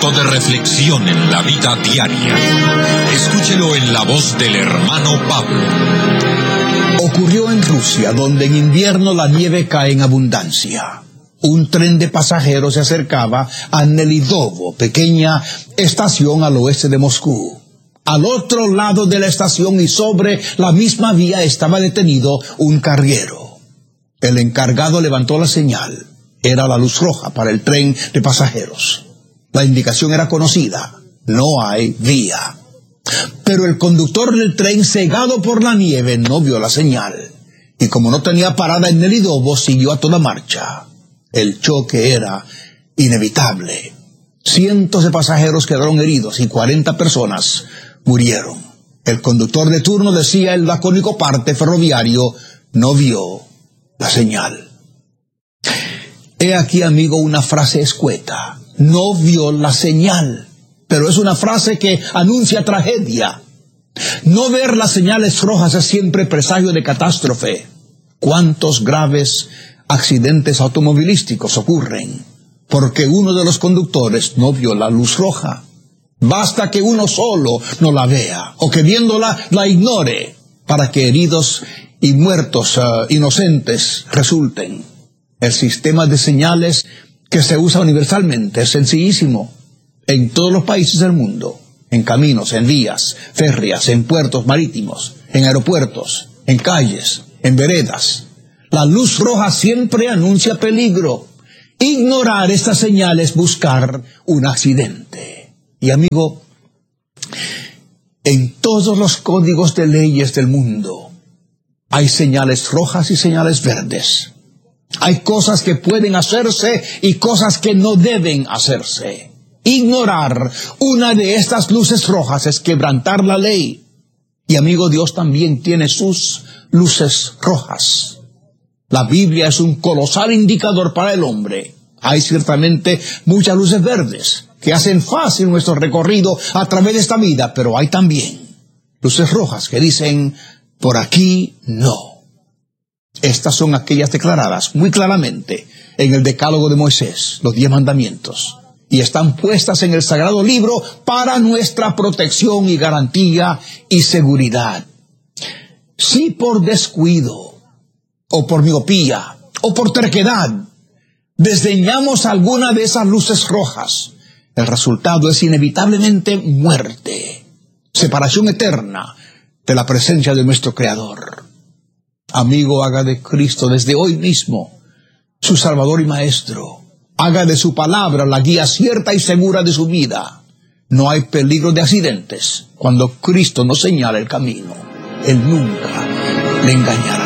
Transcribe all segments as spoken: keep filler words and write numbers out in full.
momento de reflexión en la vida diaria. Escúchelo en la voz del hermano Pablo. Ocurrió en Rusia, donde en invierno la nieve cae en abundancia. Un tren de pasajeros se acercaba a Nelidovo, pequeña estación al oeste de Moscú. Al otro lado de la estación y sobre la misma vía estaba detenido un carguero. El encargado levantó la señal. Era la luz roja para el tren de pasajeros. La indicación era conocida: no hay vía. Pero el conductor del tren, cegado por la nieve, no vio la señal. Y como no tenía parada en Nelidovo, siguió a toda marcha. El choque era inevitable. Cientos de pasajeros quedaron heridos y cuarenta personas murieron. El conductor de turno, decía el lacónico parte ferroviario, no vio la señal. He aquí, amigo, una frase escueta: no vio la señal. Pero es una frase que anuncia tragedia. No ver las señales rojas es siempre presagio de catástrofe. ¿Cuántos graves accidentes automovilísticos ocurren porque uno de los conductores no vio la luz roja? Basta que uno solo no la vea, o que viéndola la ignore, para que heridos y muertos uh, inocentes resulten. El sistema de señales que se usa universalmente es sencillísimo. En todos los países del mundo, en caminos, en vías férreas, en puertos marítimos, en aeropuertos, en calles, en veredas, la luz roja siempre anuncia peligro. Ignorar estas señales es buscar un accidente. Y amigo, en todos los códigos de leyes del mundo hay señales rojas y señales verdes. Hay cosas que pueden hacerse y cosas que no deben hacerse. Ignorar una de estas luces rojas es quebrantar la ley. Y amigo, Dios también tiene sus luces rojas. La Biblia es un colosal indicador para el hombre. Hay ciertamente muchas luces verdes que hacen fácil nuestro recorrido a través de esta vida, pero hay también luces rojas que dicen: por aquí no. Estas son aquellas declaradas muy claramente en el Decálogo de Moisés, los diez mandamientos, y están puestas en el Sagrado Libro para nuestra protección y garantía y seguridad. Si por descuido, o por miopía, o por terquedad, desdeñamos alguna de esas luces rojas, el resultado es inevitablemente muerte, separación eterna de la presencia de nuestro Creador. Amigo, haga de Cristo desde hoy mismo su Salvador y Maestro. Haga de su palabra la guía cierta y segura de su vida. No hay peligro de accidentes cuando Cristo nos señala el camino. Él nunca le engañará.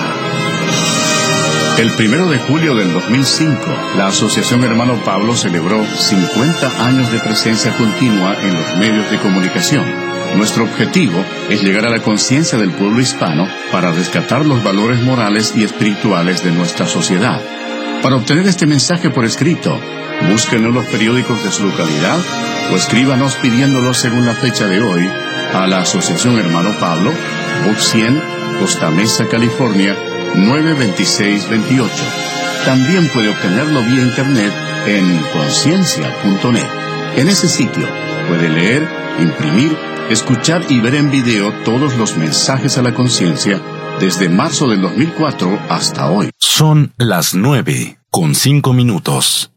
El primero de julio del dos mil cinco, la Asociación Hermano Pablo celebró cincuenta años de presencia continua en los medios de comunicación. Nuestro objetivo es llegar a la conciencia del pueblo hispano para rescatar los valores morales y espirituales de nuestra sociedad. Para obtener este mensaje por escrito, búsquenos en los periódicos de su localidad o escríbanos pidiéndolo según la fecha de hoy a la Asociación Hermano Pablo, Box cien, Costa Mesa, California, nueve veintiséis veintiocho. También puede obtenerlo vía internet en conciencia punto net. En ese sitio puede leer, imprimir, escuchar y ver en video todos los mensajes a la conciencia desde marzo del dos mil cuatro hasta hoy. Son las nueve con cinco minutos.